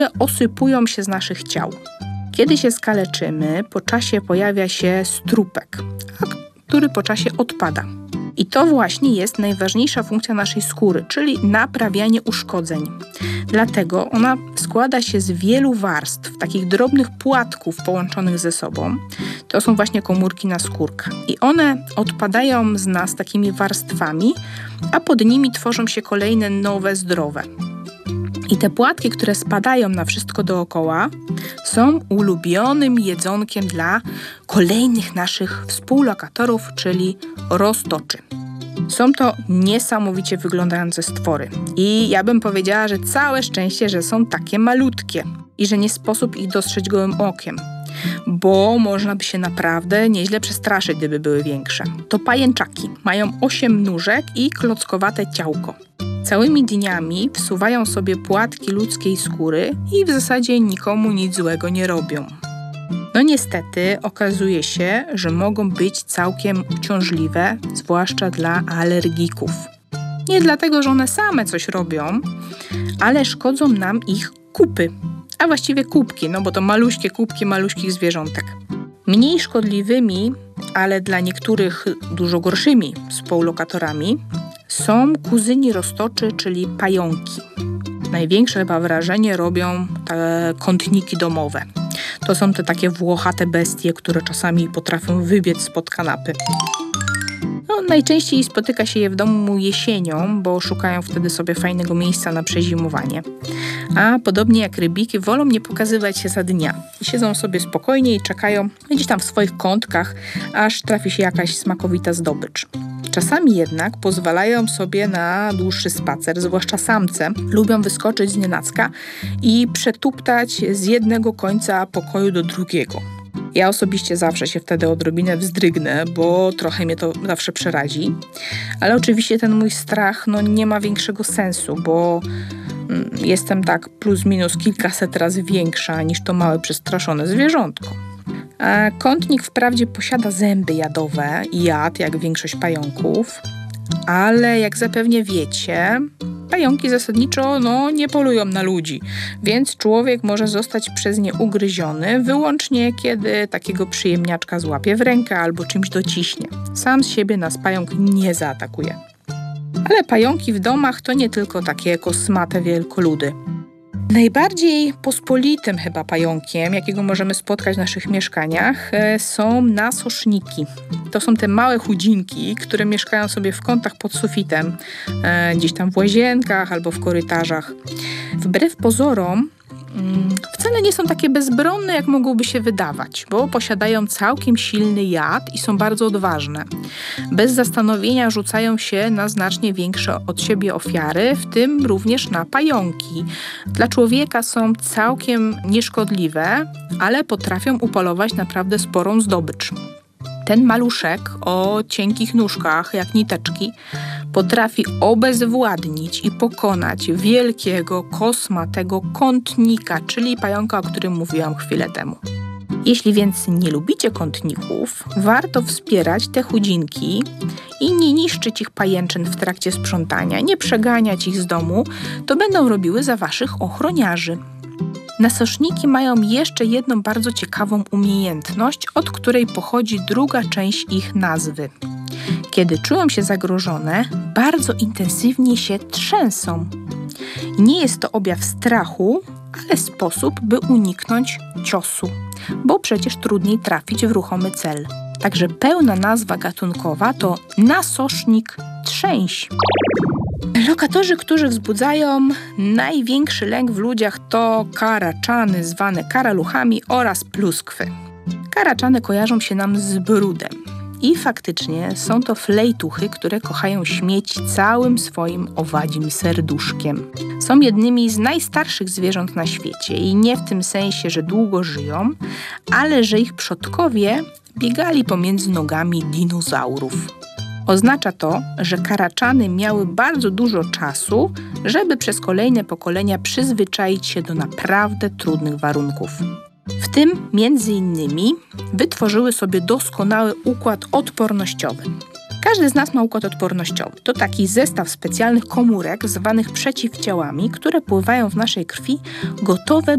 osypują się z naszych ciał. Kiedy się skaleczymy, po czasie pojawia się strupek, który po czasie odpada. I to właśnie jest najważniejsza funkcja naszej skóry, czyli naprawianie uszkodzeń. Dlatego ona składa się z wielu warstw, takich drobnych płatków połączonych ze sobą. To są właśnie komórki naskórka. I one odpadają z nas takimi warstwami, a pod nimi tworzą się kolejne nowe, zdrowe. I te płatki, które spadają na wszystko dookoła, są ulubionym jedzonkiem dla kolejnych naszych współlokatorów, czyli roztoczy. Są to niesamowicie wyglądające stwory. I ja bym powiedziała, że całe szczęście, że są takie malutkie i że nie sposób ich dostrzec gołym okiem, bo można by się naprawdę nieźle przestraszyć, gdyby były większe. To pajęczaki. Mają 8 nóżek i klockowate ciałko. Całymi dniami wsuwają sobie płatki ludzkiej skóry i w zasadzie nikomu nic złego nie robią. No niestety okazuje się, że mogą być całkiem uciążliwe, zwłaszcza dla alergików. Nie dlatego, że one same coś robią, ale szkodzą nam ich kupy, a właściwie kubki, no bo to maluśkie kubki maluśkich zwierzątek. Mniej szkodliwymi, ale dla niektórych dużo gorszymi współlokatorami są kuzyni roztoczy, czyli pająki. Największe chyba wrażenie robią te kątniki domowe. To są te takie włochate bestie, które czasami potrafią wybiec spod kanapy. Najczęściej spotyka się je w domu jesienią, bo szukają wtedy sobie fajnego miejsca na przezimowanie. A podobnie jak rybiki, wolą nie pokazywać się za dnia. Siedzą sobie spokojnie i czekają gdzieś tam w swoich kątkach, aż trafi się jakaś smakowita zdobycz. Czasami jednak pozwalają sobie na dłuższy spacer, zwłaszcza samce. Lubią wyskoczyć znienacka i przetuptać z jednego końca pokoju do drugiego. Ja osobiście zawsze się wtedy odrobinę wzdrygnę, bo trochę mnie to zawsze przerazi. Ale oczywiście ten mój strach nie ma większego sensu, bo jestem tak plus minus kilkaset razy większa niż to małe przestraszone zwierzątko. A kątnik wprawdzie posiada zęby jadowe i jad, jak większość pająków, ale jak zapewne wiecie, pająki zasadniczo nie polują na ludzi, więc człowiek może zostać przez nie ugryziony wyłącznie kiedy takiego przyjemniaczka złapie w rękę albo czymś dociśnie. Sam z siebie nas pająk nie zaatakuje. Ale pająki w domach to nie tylko takie kosmate wielkoludy. Najbardziej pospolitym chyba pająkiem, jakiego możemy spotkać w naszych mieszkaniach, są nasoszniki. To są te małe chudzinki, które mieszkają sobie w kątach pod sufitem, gdzieś tam w łazienkach albo w korytarzach. Wbrew pozorom wcale nie są takie bezbronne, jak mogłoby się wydawać, bo posiadają całkiem silny jad i są bardzo odważne. Bez zastanowienia rzucają się na znacznie większe od siebie ofiary, w tym również na pająki. Dla człowieka są całkiem nieszkodliwe, ale potrafią upolować naprawdę sporą zdobycz. Ten maluszek o cienkich nóżkach, jak niteczki, potrafi obezwładnić i pokonać wielkiego, kosmatego kątnika, czyli pająka, o którym mówiłam chwilę temu. Jeśli więc nie lubicie kątników, warto wspierać te chudzinki i nie niszczyć ich pajęczyn w trakcie sprzątania, nie przeganiać ich z domu, to będą robiły za waszych ochroniarzy. Nasoszniki mają jeszcze jedną bardzo ciekawą umiejętność, od której pochodzi druga część ich nazwy. Kiedy czują się zagrożone, bardzo intensywnie się trzęsą. Nie jest to objaw strachu, ale sposób, by uniknąć ciosu, bo przecież trudniej trafić w ruchomy cel. Także pełna nazwa gatunkowa to nasosznik trzęś. Lokatorzy, którzy wzbudzają największy lęk w ludziach, to karaczany zwane karaluchami oraz pluskwy. Karaczany kojarzą się nam z brudem. I faktycznie są to flejtuchy, które kochają śmieć całym swoim owadzim serduszkiem. Są jednymi z najstarszych zwierząt na świecie i nie w tym sensie, że długo żyją, ale że ich przodkowie biegali pomiędzy nogami dinozaurów. Oznacza to, że karaczany miały bardzo dużo czasu, żeby przez kolejne pokolenia przyzwyczaić się do naprawdę trudnych warunków. W tym między innymi wytworzyły sobie doskonały układ odpornościowy. Każdy z nas ma układ odpornościowy. To taki zestaw specjalnych komórek zwanych przeciwciałami, które pływają w naszej krwi, gotowe